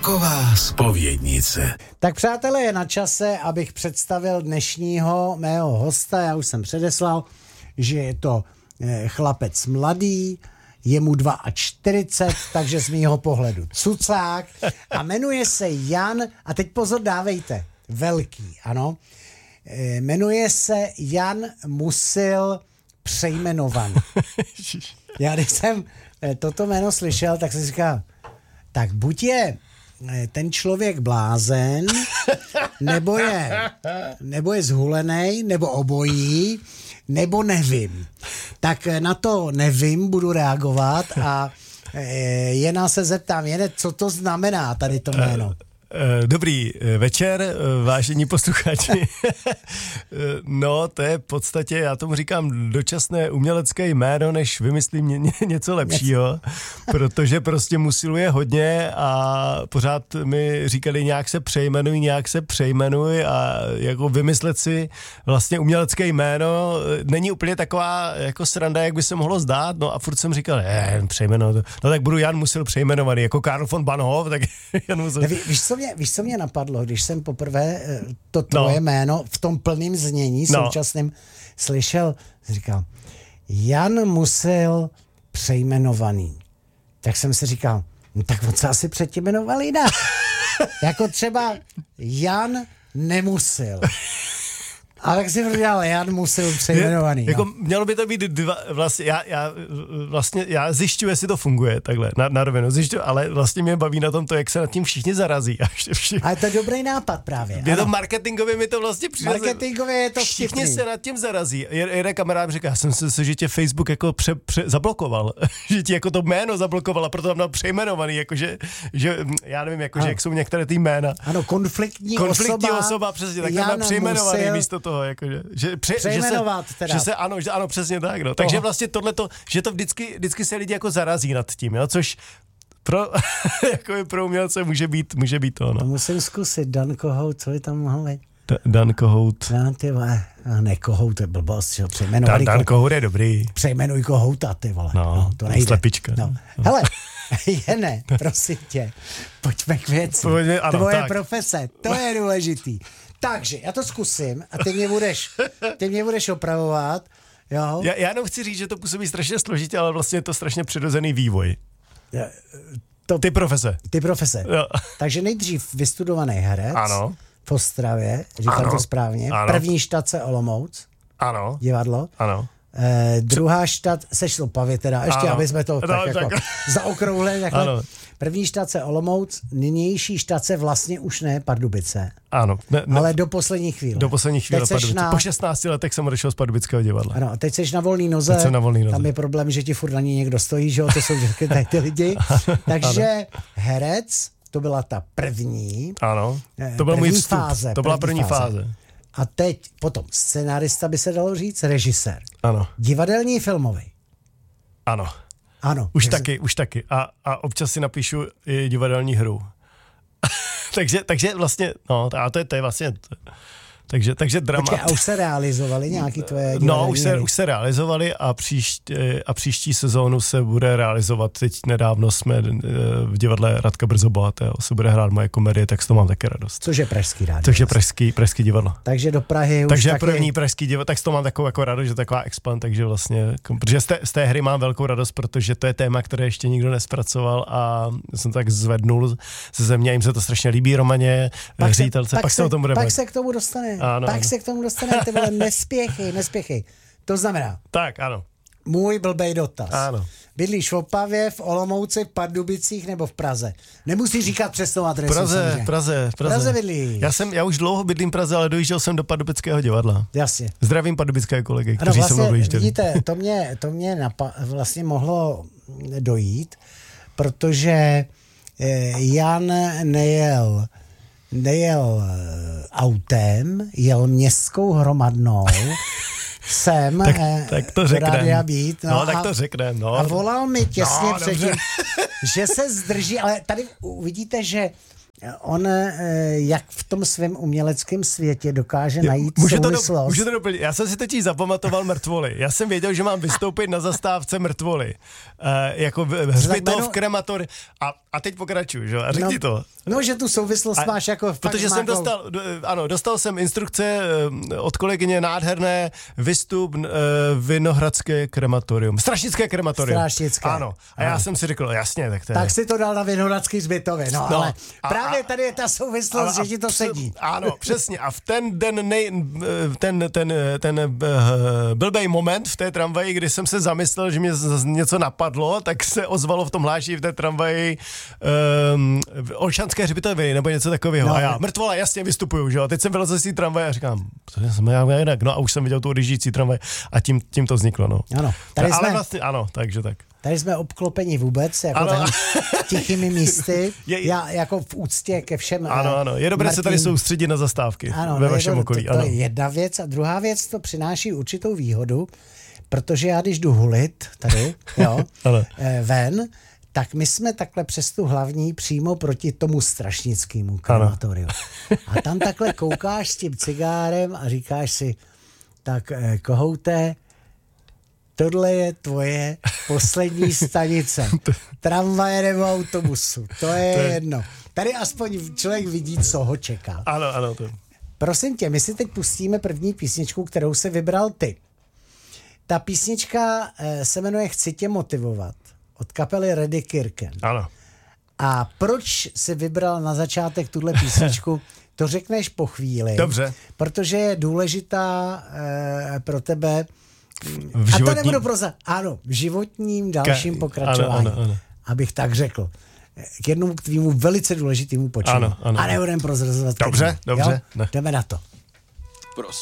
Taková zpovědnice. Tak přátelé, je na čase, abych představil dnešního mého hosta. Já už jsem předeslal, že je to chlapec mladý, je mu 42, takže z mýho pohledu cucák a jmenuje se Jan, a teď pozor dávejte, velký, ano, jmenuje se Jan Musil Přejmenovaný. Já když jsem toto jméno slyšel, tak jsem říkal, tak buď je ten člověk blázen, nebo je zhulenej, nebo obojí, nebo nevím. Tak na to nevím, budu reagovat a Jena se zeptám, Jene, co to znamená tady to jméno? Dobrý večer, vážení posluchači. No, to je v podstatě, já tomu říkám dočasné umělecké jméno, než vymyslím něco lepšího, protože prostě musiluje hodně a pořád mi říkali, nějak se přejmenuj a jako vymyslet si vlastně umělecké jméno není úplně taková jako sranda, jak by se mohlo zdát, no a furt jsem říkal, přejmenuj, no tak budu Jan Musil Přejmenovaný, jako Karl von Bahnhof, tak Jan Musil. Víš, co mě napadlo, když jsem poprvé to tvoje jméno v tom plném znění současným slyšel, říkal, Jan Musil Přejmenovaný. Tak jsem si říkal, no tak on se asi předtím jmenoval jinak. Jako třeba Jan Nemusil. A tak si říkal, Jan Musil Přejmenovaný. Jako mělo by to být dva, vlastně já zjišťuji, jestli to funguje takhle, na rovinu, ale vlastně mě baví na tom to, jak se nad tím všichni zarazí. Ale to je dobrý nápad právě. Je to marketingově, mi to vlastně přijde. Marketingově je to vtipný. Všichni se nad tím zarazí. Jeden kamarád říká, já jsem se, že tě Facebook jako zablokoval, že ti jako to jméno zablokoval a proto tam dal Přejmenovaný, jakože, že já nevím, jakože, jak jsou některé ty jména. Ano, konfliktní osoba, přesně, tak tam dal Přejmenovaný místo toho, jakože, přejmenovat teda. Ano, přesně tak, no. Takže vlastně tohleto, že to vždycky se lidi jako zarazí nad tím, jo, což pro umělce může být to, no. To musím zkusit, Dan Kohout, co by tam mohl být? Dan Kohout. Ty vole, ne Kohout, to je blbost, jo, přejmenovaný. Dan Kohout je dobrý. Přejmenuj Kohouta, ty vole. No, to nejde. Slepička. No. Hele, Jene, prosím tě, pojďme k věci. Tvoje profese, to je důležitý. Takže já to zkusím a ty mě budeš opravovat. Jo? Já jenom chci říct, že to působí strašně složitě, ale vlastně je to strašně přirozený vývoj. Ty profese. Jo. Takže nejdřív vystudovaný herec. Ano. V Ostravě, říkám to správně. Ano. První štace Olomouc. Ano. Divadlo. Ano. Druhá štat, seš v Opavě teda, ještě aby jsme to zaokrouhli. První štace Olomouc, nynější štace vlastně už ne Pardubice. Ano. Ale do poslední chvíle. Pardubice. Po 16 letech jsem odešel z Pardubického divadla. Ano, a teď seš na volný noze. Tam je problém, že ti furt na ní někdo stojí, že jo, to jsou vždycky ty lidi. Takže herec, to byla ta první. Ano. To byl můj vstup. To byla první fáze. A teď potom scenárista, by se dalo říct, režisér. Ano. Divadelní, filmový. Ano. Už taky. A občas si napíšu i divadelní hru. takže vlastně, no, a to je vlastně... Takže drama. Počkej, a už se realizovaly nějaký tvoje divadelní hry? Už se realizovaly a příští sezónu se bude realizovat. Teď nedávno jsme v divadle Radka Brzobohatého se bude hrát moje komedie, tak z toho mám také radost. Což je pražský rádio. Což je pražský divadlo. Takže do Prahy už takže taky... první pražský divadlo, tak z toho mám takovou jako radost, že taková expand, takže vlastně, protože z té hry mám velkou radost, protože to je téma, které ještě nikdo nespracoval a jsem tak zvednul ze země, jim se to strašně líbí, Romaně, ředitelce, pak se o tom budeme. Pak se k tomu dostane. Se k tomu dostane, ty vole, nespěchej. To znamená. Tak, ano. Můj blbej dotaz. Ano. Bydlíš v Opavě, v Olomouci, v Pardubicích nebo v Praze? Nemusíš říkat přesnou adresu. Praze bydlí. Já už dlouho bydlím v Praze, ale dojížděl jsem do Pardubického divadla. Jasně. Zdravím pardubické kolegy, kteří se mnou dojížděli. Vidíte, to mě vlastně mohlo dojít, protože Jan nejel autem, jel městskou hromadnou sem tak to řeknem. Rádia Být. Tak to řeknem. No. A volal mi těsně předtím, že se zdrží, ale tady uvidíte, že On, jak v tom svém uměleckém světě dokáže najít souvislost. Můžu to doplnit. Já jsem si teď zapamatoval mrtvoly. Já jsem věděl, že mám vystoupit na zastávce mrtvoly. Jako hřbitov, kremator. A teď pokračuju, že? A řekni to. No, že tu souvislost máš jako... Protože jsem dostal jsem instrukce od kolegyně nádherné vystup Vinohradské krematorium. Strašnické krematorium. Strašnické. Ano. A já jsem si řekl, jasně, tak to je... Tak si to dal na Vinohradský zbytově, ale právě tady je ta souvislost, že ti to sedí. Ano, přesně. A v ten den, ten blbej moment v té tramvaji, kdy jsem se zamyslel, že mě něco napadlo, tak se ozvalo v tom hláši v té tramvaji Olšanské hřbitovy, nebo něco takového. No. A já, mrtvola, jasně, vystupuju, že jo. Teď jsem vylezl z té tramvaje a říkám, co jsem já jinak. No a už jsem viděl tu odjíždějící tramvaj a tím to vzniklo, no. Ano. Tady ale vlastně, ano, takže tak. Tady jsme obklopeni vůbec, jako tichými místy, já jako v úctě ke všem. Ano, je dobré se tady soustředit na zastávky ve vašem okolí. To je jedna věc a druhá věc, to přináší určitou výhodu, protože já když jdu hulit tady, ven, tak my jsme takhle přes tu hlavní přímo proti tomu strašnickému krematoriu. A tam takhle koukáš s tím cigárem a říkáš si, tak kohouté, tohle je tvoje poslední stanice. Tramvaje nebo autobusu. To je jedno. Tady aspoň člověk vidí, co ho čeká. Ano. To. Prosím tě, my si teď pustíme první písničku, kterou se vybral ty. Ta písnička se jmenuje Chci tě motivovat. Od kapely Reddy Kirken. Ano. A proč si vybral na začátek tuhle písničku, to řekneš po chvíli. Dobře. Protože je důležitá pro tebe v a to nebudu v životním dalším pokračování. Ano. Abych tak řekl. K jednomu k tvýmu velice důležitému počinu. Ano. A nebudem prozrazovat. Dobře. Jdeme na to. Pro